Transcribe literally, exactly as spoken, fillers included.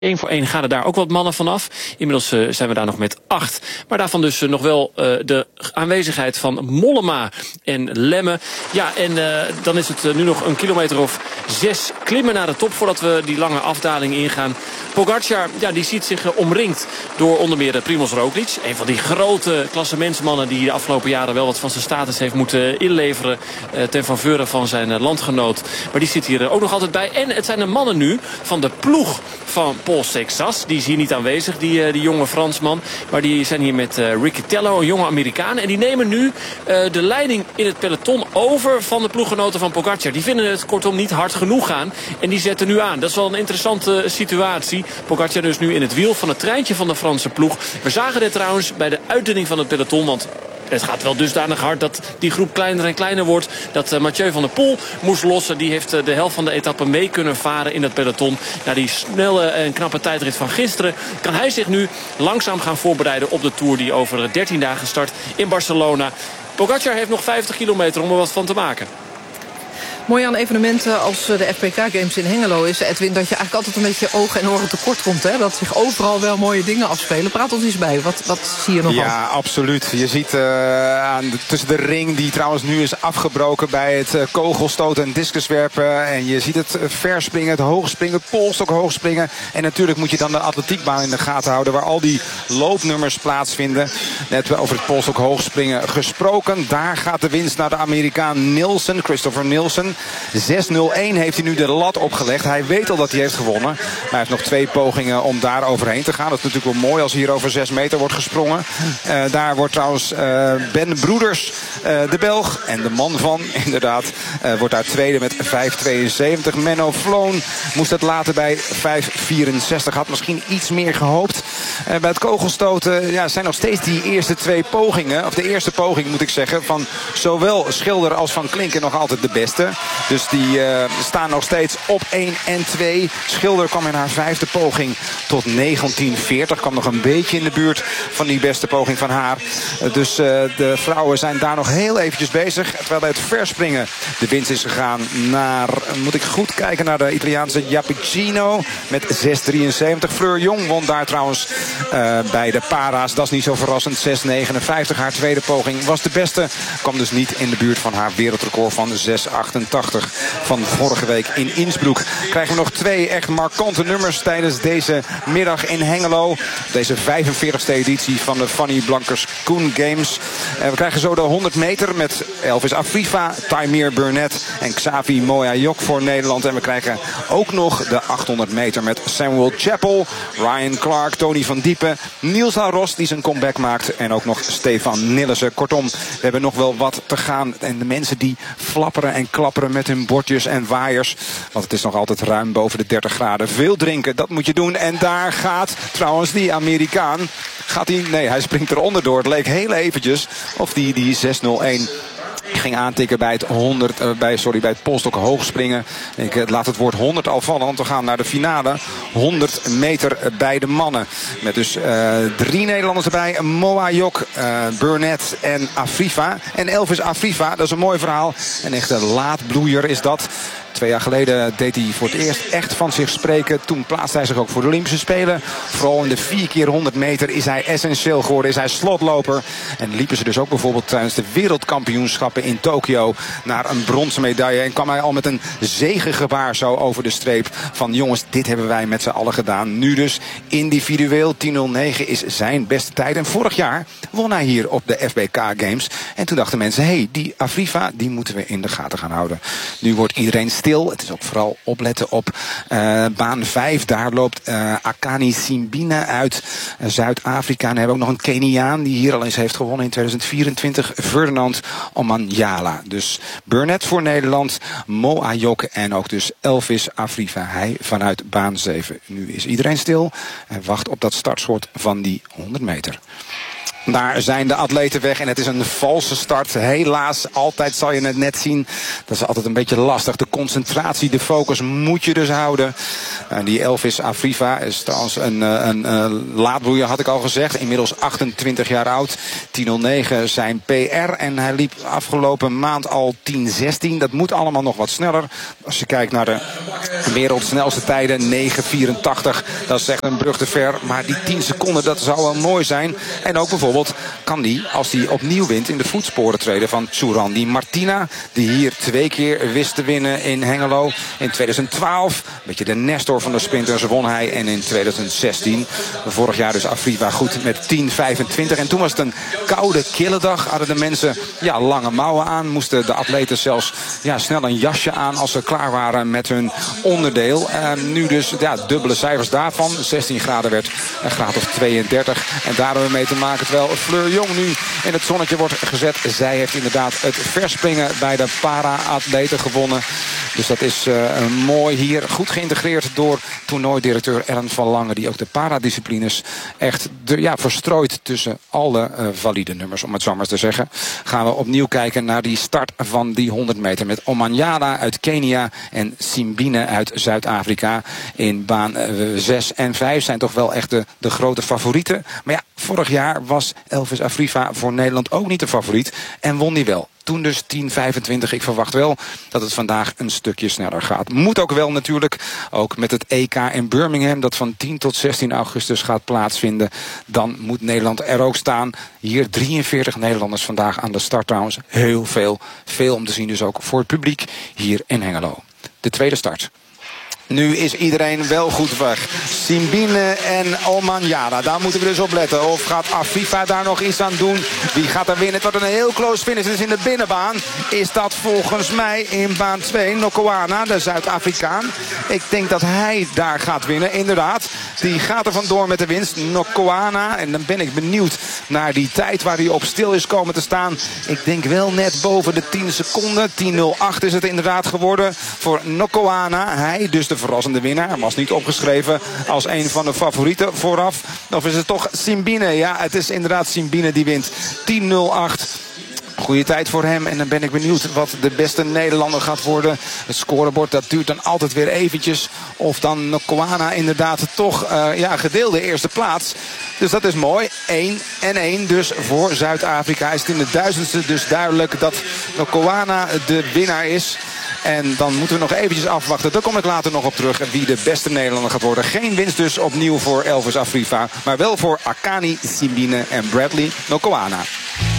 Eén voor één gaan er daar ook wat mannen vanaf. Inmiddels uh, zijn we daar nog met acht. Maar daarvan dus uh, nog wel uh, de aanwezigheid van Mollema en Lemme. Ja, en uh, dan is het uh, nu nog een kilometer of zes klimmen naar de top voordat we die lange afdaling ingaan. Pogacar, ja, die ziet zich uh, omringd door onder meer uh, Primož Roglič. Een van die grote klassementsmannen die de afgelopen jaren wel wat van zijn status heeft moeten inleveren uh, ten faveur van zijn uh, landgenoot. Maar die zit hier uh, ook nog altijd bij. En het zijn de mannen nu van de ploeg van Paul Sexas. Die is hier niet aanwezig, die, uh, die jonge Fransman. Maar die zijn hier met uh, Ricky Tello, een jonge Amerikaan. En die nemen nu uh, de leiding in het peloton over van de ploeggenoten van Pogacar. Die vinden het kortom niet hard genoeg gaan. En die zetten nu aan. Dat is wel een interessante situatie. Pogacar dus nu in het wiel van het treintje van de Franse ploeg. We zagen dit trouwens bij de uitdunning van het peloton. Want het gaat wel dusdanig hard dat die groep kleiner en kleiner wordt. Dat uh, Mathieu van der Poel moest lossen. Die heeft uh, de helft van de etappe mee kunnen varen in het peloton. Na die snelle en knappe tijdrit van gisteren kan hij zich nu langzaam gaan voorbereiden op de Tour die over dertien dagen start in Barcelona. Pogacar heeft nog vijftig kilometer om er wat van te maken. Mooi aan evenementen als de F P K Games in Hengelo is, Edwin, dat je eigenlijk altijd een beetje ogen en oren tekort komt. Hè? Dat zich overal wel mooie dingen afspelen. Praat ons eens bij. Wat, wat zie je nog? Ja, al? Absoluut. Je ziet uh, aan de, tussen de ring die trouwens nu is afgebroken bij het uh, kogelstoten en discuswerpen. En je ziet het verspringen, het hoogspringen, het polstok hoogspringen. En natuurlijk moet je dan de atletiekbaan in de gaten houden waar al die loopnummers plaatsvinden. Net over het polstok hoogspringen gesproken. Daar gaat de winst naar de Amerikaan Nielsen, Christopher Nielsen. zes nul één heeft hij nu de lat opgelegd. Hij weet al dat hij heeft gewonnen. Maar hij heeft nog twee pogingen om daar overheen te gaan. Dat is natuurlijk wel mooi als hier over zes meter wordt gesprongen. Uh, daar wordt trouwens uh, Ben Broeders, uh, de Belg en de man van, inderdaad, uh, wordt daar tweede met vijf tweeënzeventig. Menno Floon moest het later bij vijf vierenzestig. Had misschien iets meer gehoopt. Uh, bij het kogelstoten ja, zijn nog steeds die eerste twee pogingen. Of de eerste poging moet ik zeggen. Van zowel Schilder als Van Klinken nog altijd de beste. Dus die uh, staan nog steeds op één en twee. Schilder kwam in haar vijfde poging tot negentien veertig. Kwam nog een beetje in de buurt van die beste poging van haar. Uh, dus uh, de vrouwen zijn daar nog heel eventjes bezig. Terwijl bij het verspringen de winst is gegaan naar, moet ik goed kijken, naar de Italiaanse Japicino met zes drieënzeventig. Fleur Jong won daar trouwens uh, bij de para's. Dat is niet zo verrassend. zes negenenvijftig. Haar tweede poging was de beste. Kwam dus niet in de buurt van haar wereldrecord van zes achtentachtig van vorige week in Innsbruck. Krijgen we nog twee echt markante nummers tijdens deze middag in Hengelo. Deze vijfenveertigste editie van de Fanny Blankers Koen Games. En we krijgen zo de honderd meter met Elvis Afrifa, Taimir Burnett en Xavi Moya-Jok voor Nederland. En we krijgen ook nog de achthonderd meter met Samuel Chappell, Ryan Clark, Tony van Diepen, Niels Laros die zijn comeback maakt en ook nog Stefan Nillissen. Kortom, we hebben nog wel wat te gaan. En de mensen die flapperen en klapperen met hun bordjes en waaiers. Want het is nog altijd ruim boven de dertig graden. Veel drinken, dat moet je doen. En daar gaat trouwens die Amerikaan. Gaat hij? Nee, hij springt eronder door. Het leek heel eventjes of die, die zes nul één ging aantikken bij het honderd, uh, bij, sorry, bij het polstok hoogspringen. Ik uh, laat het woord honderd al vallen, want we gaan naar de finale. honderd meter bij de mannen. Met dus uh, drie Nederlanders erbij. Moya-Jok, uh, Burnett en Afrifa. En Elvis Afrifa, dat is een mooi verhaal. Een echte laadbloeier is dat. Twee jaar geleden deed hij voor het eerst echt van zich spreken. Toen plaatste hij zich ook voor de Olympische Spelen. Vooral in de vier keer honderd meter is hij essentieel geworden. Is hij slotloper. En liepen ze dus ook bijvoorbeeld tijdens de wereldkampioenschappen in Tokio naar een bronzen medaille. En kwam hij al met een zegengebaar zo over de streep. Van jongens, dit hebben wij met z'n allen gedaan. Nu dus individueel. tien nul negen is zijn beste tijd. En vorig jaar won hij hier op de F B K Games. En toen dachten mensen, hé, hey, die Afrifa, die moeten we in de gaten gaan houden. Nu wordt iedereen stil. Het is ook vooral opletten op uh, baan vijf. Daar loopt uh, Akani Simbine uit uh, Zuid-Afrika. En we hebben ook nog een Keniaan die hier al eens heeft gewonnen in tweeduizend vierentwintig. Ferdinand Omanyala. Dus Burnett voor Nederland, Moya-Jok en ook dus Elvis Afrifa. Hij vanuit baan zeven. Nu is iedereen stil en wacht op dat startschot van die honderd meter. Daar zijn de atleten weg en het is een valse start. Helaas, altijd zal je het net zien. Dat is altijd een beetje lastig. De concentratie, de focus moet je dus houden. Uh, die Elvis Afriva is trouwens een, een, een laadbloeier, had ik al gezegd. Inmiddels achtentwintig jaar oud. tien nul negen zijn P R en hij liep afgelopen maand al tien zestien. Dat moet allemaal nog wat sneller. Als je kijkt naar de wereldsnelste tijden, negen vierentachtig. Dat is echt een brug te ver. Maar die tien seconden, dat zou wel mooi zijn. En ook bijvoorbeeld kan die, als hij opnieuw wint, in de voetsporen treden van Tsurandi Martina. Die hier twee keer wist te winnen in Hengelo. In tweeduizend twaalf, een beetje de Nestor van de sprinters, won hij. En in tweeduizend zestien, vorig jaar dus Afriva goed met tien vijfentwintig. En toen was het een koude, kille dag. Hadden de mensen ja, lange mouwen aan. Moesten de atleten zelfs ja, snel een jasje aan als ze klaar waren met hun onderdeel. Uh, nu dus ja, dubbele cijfers daarvan. zestien graden werd een graad of tweeëndertig. En daar hebben we mee te maken terwijl Fleur Jong nu in het zonnetje wordt gezet. Zij heeft inderdaad het verspringen bij de para-atleten gewonnen. Dus dat is uh, mooi hier. Goed geïntegreerd door toernooidirecteur Ellen van Lange, die ook de paradisciplines echt de, ja, verstrooit tussen alle uh, valide nummers, om het zo maar te zeggen. Gaan we opnieuw kijken naar die start van die honderd meter met Omanyala uit Kenia en Simbine uit Zuid-Afrika. In baan uh, zes en vijf zijn toch wel echt de, de grote favorieten. Maar ja, vorig jaar was Elvis Afriva voor Nederland ook niet de favoriet en won die wel. Toen dus tien vijfentwintig. Ik verwacht wel dat het vandaag een stukje sneller gaat. Moet ook wel natuurlijk. Ook met het E K in Birmingham dat van tien tot zestien augustus gaat plaatsvinden. Dan moet Nederland er ook staan. Hier drieënveertig Nederlanders vandaag aan de start trouwens. Heel veel. Veel om te zien dus ook voor het publiek hier in Hengelo. De tweede start. Nu is iedereen wel goed weg. Simbine en Omanyala, daar moeten we dus op letten. Of gaat Afriva daar nog iets aan doen? Wie gaat er winnen? Het wordt een heel close finish. Dus in de binnenbaan is dat volgens mij in baan twee Nokoana, de Zuid-Afrikaan. Ik denk dat hij daar gaat winnen, inderdaad. Die gaat er vandoor met de winst. Nokoana. En dan ben ik benieuwd naar die tijd waar hij op stil is komen te staan. Ik denk wel net boven de tien seconden. tien nul acht is het inderdaad geworden voor Nokoana. Hij dus de verrassende winnaar. Hij was niet opgeschreven als een van de favorieten vooraf. Of is het toch Simbine? Ja, het is inderdaad Simbine die wint. tien nul acht. Goede tijd voor hem. En dan ben ik benieuwd wat de beste Nederlander gaat worden. Het scorebord, dat duurt dan altijd weer eventjes. Of dan Nokoana inderdaad toch uh, ja, gedeelde eerste plaats. Dus dat is mooi. één en één dus voor Zuid-Afrika. Is het in de duizendste dus duidelijk dat Nokoana de winnaar is. En dan moeten we nog eventjes afwachten. Daar kom ik later nog op terug wie de beste Nederlander gaat worden. Geen winst dus opnieuw voor Elvis Afriva. Maar wel voor Akani Simbine en Bradley Nokoana.